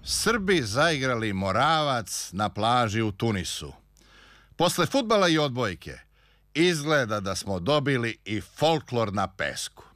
Srbi zaigrali Moravac na plaži u Tunisu. Posle fudbala i odbojke izgleda da smo dobili i folklor na pesku.